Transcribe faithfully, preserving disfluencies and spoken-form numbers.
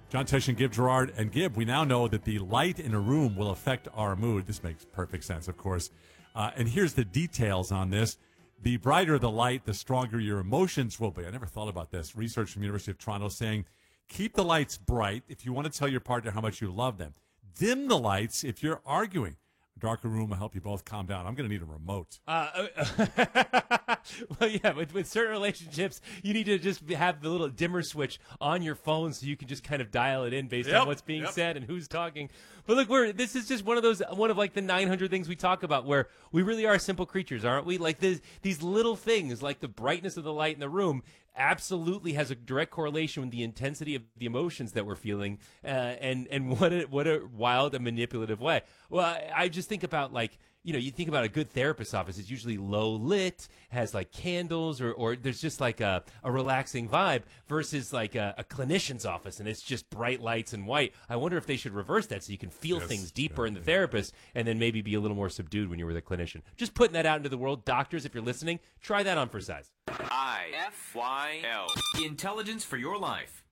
John Tesh and Gib Gerard. And Gib, we now know that the light in a room will affect our mood. This makes perfect sense, of course. Uh, and here's the details on this. The brighter the light, the stronger your emotions will be. I never thought about this. Research from the University of Toronto saying, keep the lights bright if you want to tell your partner how much you love them. Dim the lights if you're arguing. A darker room will help you both calm down. I'm going to need a remote. Uh, well, yeah, with, with certain relationships, you need to just have the little dimmer switch on your phone so you can just kind of dial it in based Yep, on what's being yep. said and who's talking. But look, we're this is just one of those one of like the nine hundred things we talk about where we really are simple creatures, aren't we? Like this, these little things, like the brightness of the light in the room, absolutely has a direct correlation with the intensity of the emotions that we're feeling, uh, and and what a what a wild and manipulative way. Well, I, I just think about like. You know, you think about a good therapist's office, it's usually low lit, has like candles, or, or there's just like a, a relaxing vibe versus like a, a clinician's office and it's just bright lights and white. I wonder if they should reverse that so you can feel Yes, things deeper yeah, in the yeah. therapist and then maybe be a little more subdued when you're with a clinician. Just putting that out into the world. Doctors, if you're listening, try that on for size. I F Y L. Intelligence for your life.